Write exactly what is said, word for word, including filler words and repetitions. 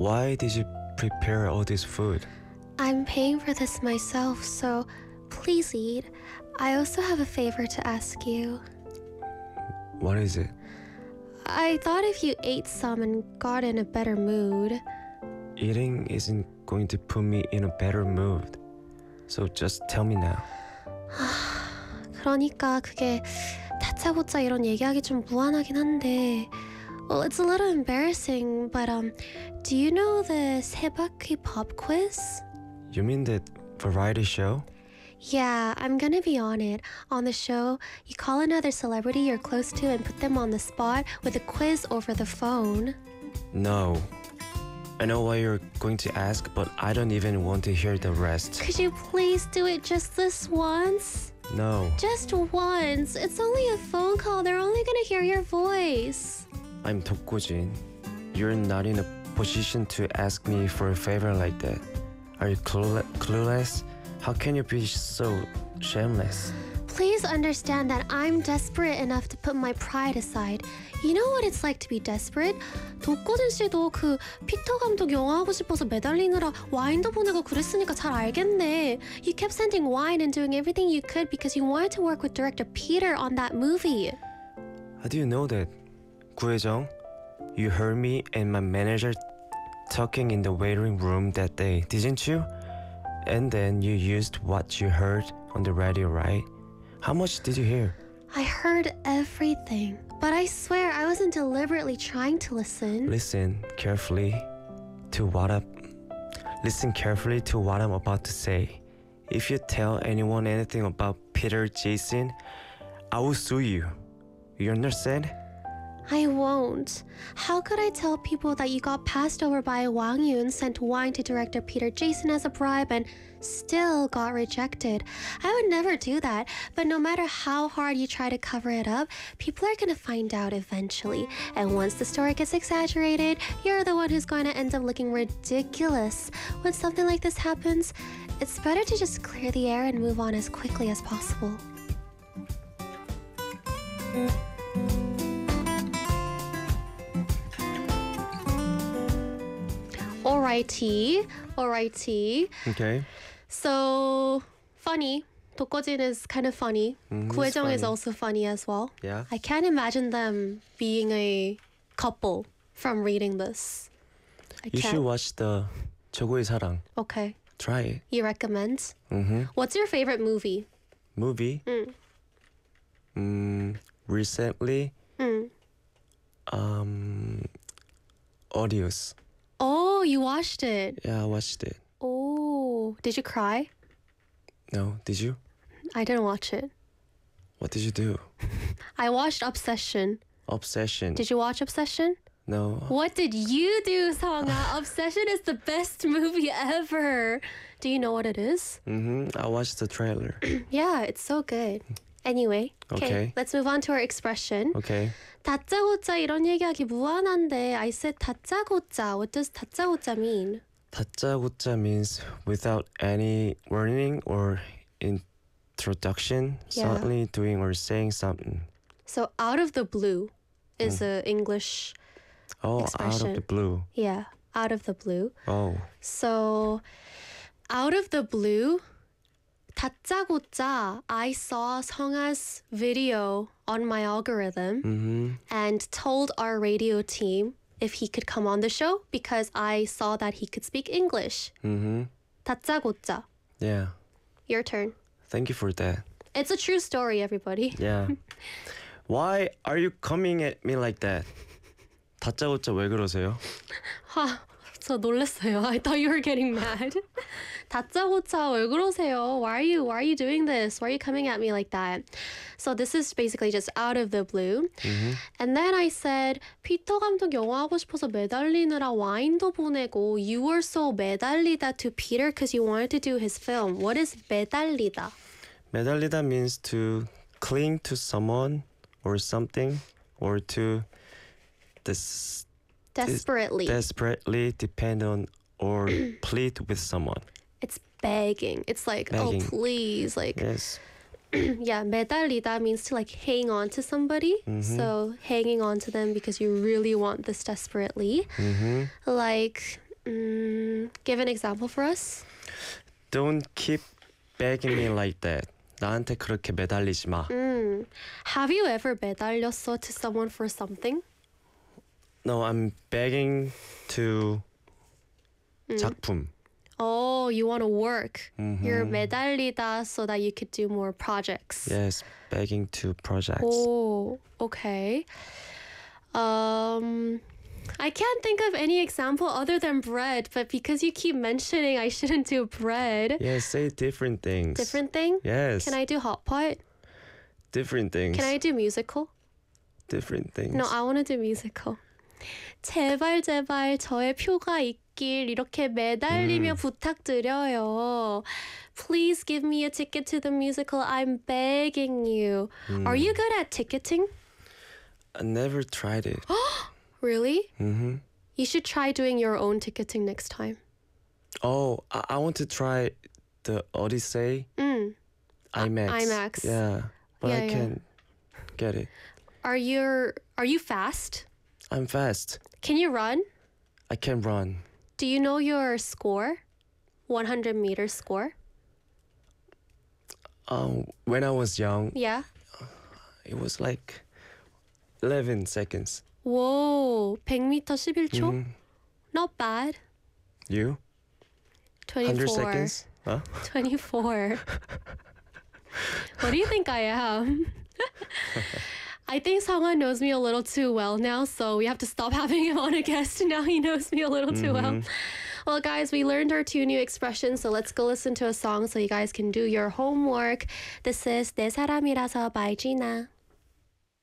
Why did you prepare all this food? I'm paying for this myself, so please eat. I also have a favor to ask you. What is it? I thought if you ate some and got in a better mood. Eating isn't going to put me in a better mood. So just tell me now. 그러니까 그게 다짜고짜 이런 얘기하기 좀 무안하긴 한데 Well, it's a little embarrassing, but um, do you know the 세바퀴 pop quiz? You mean that variety show? Yeah, I'm gonna be on it. On the show, you call another celebrity you're close to and put them on the spot with a quiz over the phone. No. I know what you're going to ask, but I don't even want to hear the rest. Could you please do it just this once? No. Just once. It's only a phone call. They're only gonna hear your voice. I'm Dokujin. You're not in a position to ask me for a favor like that. Are you cluel- clueless? How can you be so shameless? Please understand that I'm desperate enough to put my pride aside. You know what it's like to be desperate? 독고진 씨도 그 피터 감독 영화 하고 싶어서 매달리느라 와인도 보내고 그랬으니까 잘 알겠네. You kept sending wine and doing everything you could because you wanted to work with director Peter on that movie. How do you know that? 구혜정, you heard me and my manager talking in the waiting room that day, didn't you? And then you used what you heard on the radio, right? How much did you hear? I heard everything, but I swear I wasn't deliberately trying to listen. Listen carefully to what I'm Listen carefully to what I'm about to say. If you tell anyone anything about Peter Jason, I will sue you. You understand? I won't. How could I tell people that you got passed over by Wang Yun, sent wine to director Peter Jason as a bribe, and still got rejected? I would never do that, but no matter how hard you try to cover it up, people are gonna find out eventually. And once the story gets exaggerated, you're the one who's going to end up looking ridiculous. When something like this happens, it's better to just clear the air and move on as quickly as possible. Alrighty, alrighty. Okay. So, funny. 독거진 is kind of funny. Mm, he's 구혜정 is funny. also funny as well. Yeah. I can't imagine them being a couple from reading this. I You can't. should watch the 저고의 사랑. Okay. Try it. You recommend? Mm-hmm. What's your favorite movie? Movie? Mm. Mm, recently, Mm. um, Audios. Oh, you watched it. Yeah, I watched it. Oh, did you cry? No, did you? I didn't watch it. What did you do? I watched Obsession. Obsession. Did you watch Obsession? No. What did you do, Songa? Obsession is the best movie ever. Do you know what it is? Mm-hmm. I watched the trailer. Yeah, it's so good. Anyway, Okay. let's move on to our expression. Okay. 다짜고짜 이런 얘기하기 무한한데 I said 다짜고짜. What does 다짜고짜 mean? 다짜고짜 means without any warning or introduction, Yeah. suddenly doing or saying something. So out of the blue is a English, Oh, out Expression. of the blue. yeah, out of the blue. Oh. So out of the blue, 다짜고짜, I saw 성아's video on my algorithm Mm-hmm. and told our radio team if he could come on the show because I saw that he could speak English. Mm-hmm. 다짜고짜. Yeah. Your turn. Thank you for that. It's a true story, everybody. Yeah. Why are you coming at me like that? 다짜고짜 왜 그러세요? 하, 저 놀랐어요. I thought you were getting mad. 다짜고짜 왜 그러세요? Why are you why are you doing this? Why are you coming at me like that? So this is basically just out of the blue. Mm-hmm. And then I said 피터 감독 영화 하고 싶어서 매달리느라 와인도 보내고 you were so 매달리다 to Peter because you wanted to do his film. What is 매달리다? 매달리다 means to cling to someone or something or to des- Desperately. desperately depend on or plead with someone. It's begging. It's like, Begging. oh please, like Yes. yeah, 매달리다 means to like hang on to somebody. So hanging on to them because you really want this desperately. Mm-hmm. Like Mm, give an example for us. Don't keep begging me like that. 나한테 그렇게 매달리지 마. Mm. Have you ever 매달렸어 to someone for something? No, I'm begging to 작품. Oh, you want to work. Mhm. You're 매달리다 so that you could do more projects. Yes, begging to projects. Oh, okay. Um, I can't think of any example other than bread, but because you keep mentioning I shouldn't do bread. Yes, say different things. Different thing? Yes. Can I do hot pot? different things. Can I do musical? different things. No, I want to do musical. 제발 제발 저의 표가 있길 이렇게 매달리며 음. 부탁드려요. Please give me a ticket to the musical. I'm begging you. 음. Are you good at ticketing? I never tried it. Really? mm-hmm. You should try doing your own ticketing next time. Oh, I, I want to try the Odyssey Mm. IMAX. IMAX. Yeah, but Yeah, I yeah. can't get it. Are you are you fast? I'm fast. Can you run? I can run. Do you know your score? one hundred meter score? Um, when I was young, Yeah. it was like eleven seconds. Whoa, one hundred 미터 십일 초? Mhm. Not bad. You? one hundred twenty-four. seconds? Huh? twenty-four. What do you think I am? I think Sangwon knows me a little too well now, so we have to stop having him on a guest. Now he knows me a little too well. Well, guys, we learned our two new expressions, so let's go listen to a song so you guys can do your homework. This is 내 사람이라서 by Gina.